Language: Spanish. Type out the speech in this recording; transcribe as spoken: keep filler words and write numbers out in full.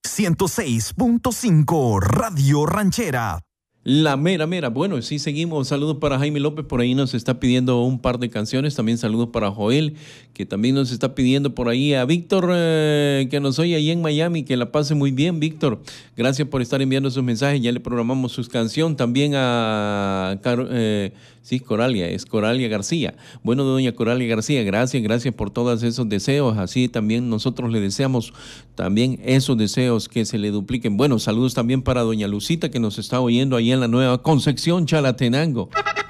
ciento seis punto cinco Radio Ranchera. La mera, mera. Bueno, sí, seguimos. Saludos para Jaime López, por ahí nos está pidiendo un par de canciones. También saludos para Joel, que también nos está pidiendo por ahí. A Víctor, eh, que nos oye ahí en Miami, que la pase muy bien, Víctor. Gracias por estar enviando sus mensajes. Ya le programamos su canción. También a Car eh, sí, Coralia, es Coralia García. Bueno, doña Coralia García, gracias, gracias por todos esos deseos. Así también nosotros le deseamos también esos deseos que se le dupliquen. Bueno, saludos también para doña Lucita, que nos está oyendo ahí en la Nueva Concepción, Chalatenango.